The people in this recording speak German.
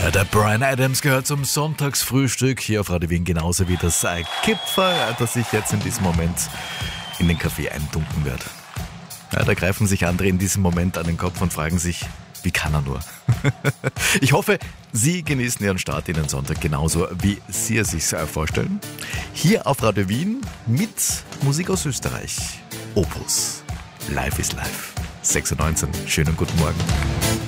Ja, der Bryan Adams gehört zum Sonntagsfrühstück hier auf Radio Wien, genauso wie das Kipferl, das sich jetzt in diesem Moment in den Kaffee eintunken wird. Ja, da greifen sich andere in diesem Moment an den Kopf und fragen sich, wie kann er nur? Ich hoffe, Sie genießen Ihren Start in den Sonntag genauso, wie Sie es sich vorstellen. Hier auf Radio Wien mit Musik aus Österreich. Opus. Life is Life. 6:19 Uhr. Schönen guten Morgen.